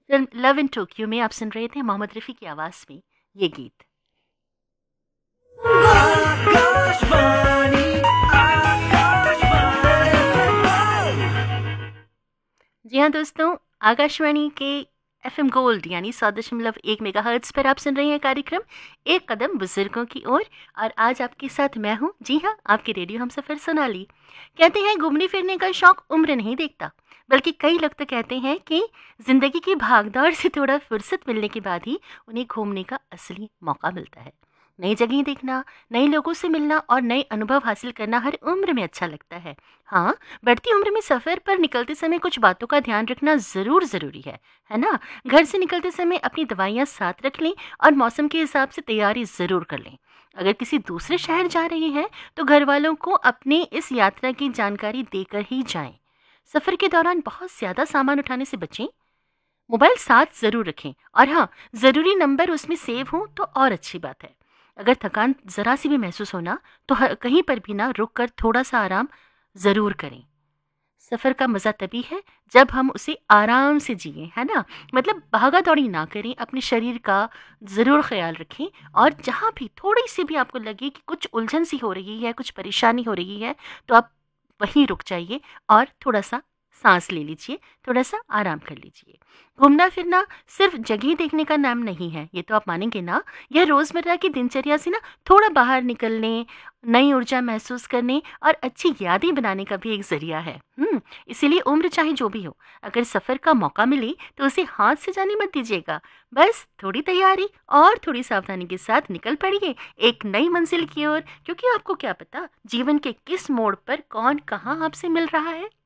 Film love in Tokyo में आप सुन रहे थे मोहम्मद रफ़ी की आवाज़ में ये गीत। आकाशवाणी जी हाँ दोस्तों, आकाशवाणी के एफएम गोल्ड यानी 100.1 मेगाहर्ट्ज़ पर आप सुन रहे हैं कार्यक्रम एक कदम बुजुर्गों की ओर। और आज आपके साथ मैं हूँ, जी हाँ, आपकी रेडियो हमसफर सोनाली। कहते हैं घूमने फिरने का शौक उम्र नहीं देखता, बल्कि कई लोग तो कहते हैं कि जिंदगी की भागदौड़ से थोड़ा फुर्सत मिलने के बाद ही उन्हें घूमने का असली मौका मिलता है। नई जगह देखना, नए लोगों से मिलना और नए अनुभव हासिल करना हर उम्र में अच्छा लगता है। हाँ, बढ़ती उम्र में सफ़र पर निकलते समय कुछ बातों का ध्यान रखना ज़रूर ज़रूरी है ना? घर से निकलते समय अपनी दवाइयाँ साथ रख लें और मौसम के हिसाब से तैयारी ज़रूर कर लें। अगर किसी दूसरे शहर जा रहे हैं, तो घर वालों को अपने इस यात्रा की जानकारी देकर ही जाएं। सफ़र के दौरान बहुत ज़्यादा सामान उठाने से बचें। मोबाइल साथ ज़रूर रखें और हाँ, ज़रूरी नंबर उसमें सेव हों तो और अच्छी बात है। अगर थकान ज़रा सी भी महसूस होना, तो कहीं पर भी ना रुक कर थोड़ा सा आराम ज़रूर करें। सफ़र का मज़ा तभी है जब हम उसे आराम से जिए, है ना? मतलब भागा दौड़ी ना करें, अपने शरीर का ज़रूर ख्याल रखें। और जहाँ भी थोड़ी सी भी आपको लगे कि कुछ उलझन सी हो रही है, कुछ परेशानी हो रही है, तो आप वहीं रुक जाइए और थोड़ा सा सांस ले लीजिए, थोड़ा सा आराम कर लीजिए। घूमना फिरना सिर्फ जगह देखने का नाम नहीं है, ये तो आप मानेंगे ना। यह रोज़मर्रा की दिनचर्या से ना थोड़ा बाहर निकलने, नई ऊर्जा महसूस करने और अच्छी यादें बनाने का भी एक ज़रिया है। इसीलिए उम्र चाहे जो भी हो, अगर सफ़र का मौका मिले तो उसे हाथ से जाने मत दीजिएगा। बस थोड़ी तैयारी और थोड़ी सावधानी के साथ निकल पड़िए एक नई मंजिल की ओर, क्योंकि आपको क्या पता जीवन के किस मोड़ पर कौन कहाँ आपसे मिल रहा है।